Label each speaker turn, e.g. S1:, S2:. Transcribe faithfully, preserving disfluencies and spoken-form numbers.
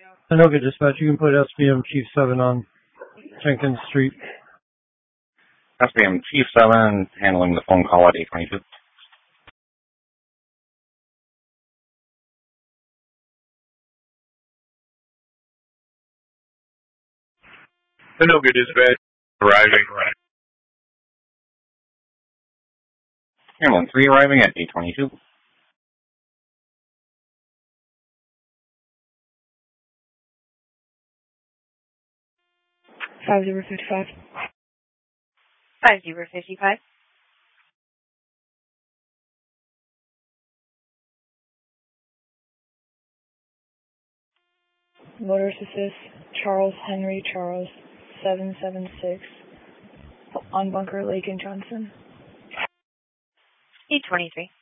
S1: Anoka Dispatch, you can put S B M Chief seven on Jenkins Street.
S2: S B M Chief seven, handling the phone call at eight twenty-two.
S3: Anoka Dispatch, arriving.
S2: Handling three arriving at eight twenty-two.
S4: Five zero fifty five.
S5: Five zero fifty five.
S4: Motorist assist, Charles Henry Charles, seven seven six, on Bunker Lake in Johnson.
S5: eight twenty-three.